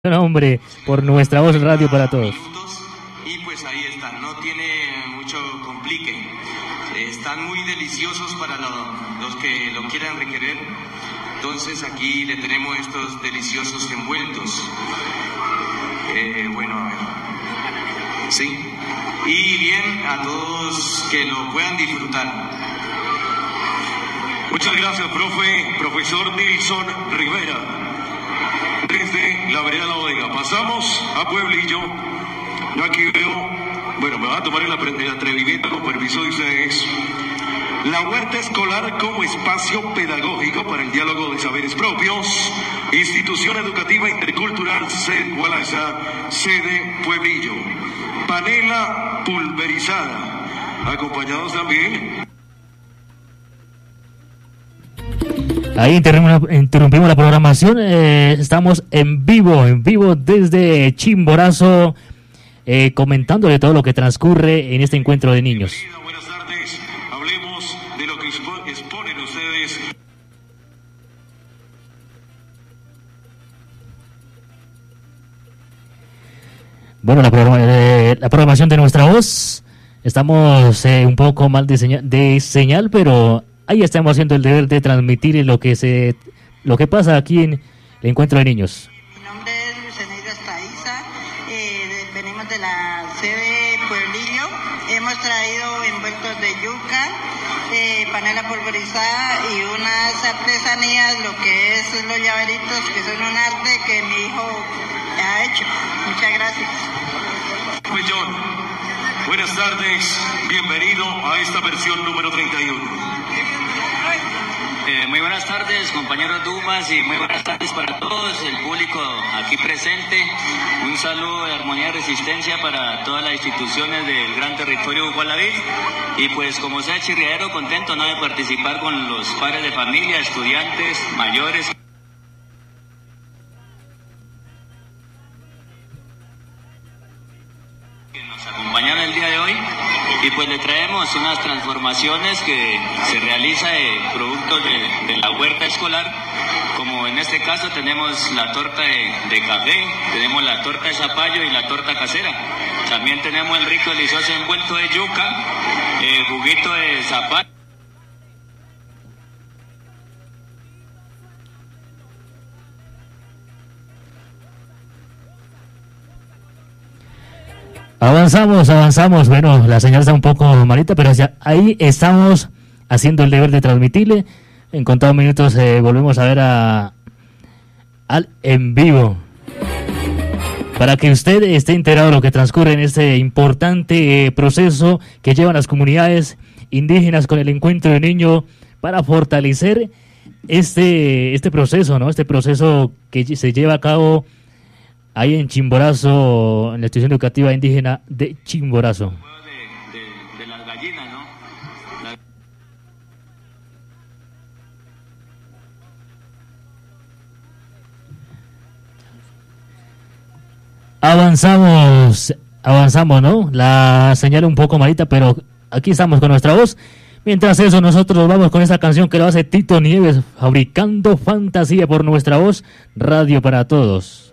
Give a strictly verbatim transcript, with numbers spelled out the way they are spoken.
Hombre, por nuestra voz radio para todos. Y pues ahí están, no tiene mucho complique. Están muy deliciosos para lo, los que lo quieran requerir. Entonces aquí le tenemos estos deliciosos envueltos. Eh, bueno, a ver. Sí. Y bien, a todos que lo puedan disfrutar. Muchas gracias, profe, profesor Nilson Rivera. Desde la vereda La Bodega. Pasamos a Pueblillo. Yo aquí veo, bueno, me va a tomar el, el atrevimiento con permiso de ustedes. La huerta escolar como espacio pedagógico para el diálogo de saberes propios. Institución Educativa Intercultural sede Gualaza, sede Pueblillo. Panela pulverizada. Acompañados también. Ahí interrumpimos la programación, eh, estamos en vivo, en vivo desde Chimborazo, eh, comentándole todo lo que transcurre en este encuentro de niños. Buenas tardes, hablemos de lo que exponen ustedes. Bueno, la, programa, eh, la programación de nuestra voz, estamos eh, un poco mal de, señal, de señal, pero ahí estamos haciendo el deber de transmitir lo que se, lo que pasa aquí en el encuentro de niños. Mi nombre es Luceneida Estaiza, eh, venimos de la sede Pueblillo, hemos traído envueltos de yuca, eh, panela pulverizada y unas artesanías, lo que es los llaveritos, que son un arte que mi hijo ha hecho. Muchas gracias. Pues John, buenas tardes, bienvenido a esta versión número treinta y uno. Eh, muy buenas tardes, compañeros Dumas, y muy buenas tardes para todos, el público aquí presente. Un saludo de armonía y resistencia para todas las instituciones del gran territorio Gualaví. Y pues como sea chirriadero, contento, ¿no?, de participar con los padres de familia, estudiantes, mayores. Que nos acompañaron el día de hoy. Y pues le traemos unas transformaciones que se realiza de productos de, de la huerta escolar, como en este caso tenemos la torta de, de café, tenemos la torta de zapallo y la torta casera. También tenemos el rico delicioso envuelto de yuca, eh, juguito de zapallo. Avanzamos, avanzamos. Bueno, la señal está un poco malita, pero ya ahí estamos haciendo el deber de transmitirle. En contados minutos eh, volvemos a ver a al en vivo, para que usted esté enterado de lo que transcurre en este importante eh, proceso que llevan las comunidades indígenas con el encuentro de niños para fortalecer este este proceso, ¿no? Este proceso que se lleva a cabo ahí en Chimborazo, en la institución educativa indígena de Chimborazo. De, de, de las gallinas, ¿no? La... Avanzamos, avanzamos, ¿no? La señal un poco malita, pero aquí estamos con nuestra voz. Mientras eso, nosotros vamos con esta canción que lo hace Tito Nieves, Fabricando Fantasía por nuestra voz, radio para todos.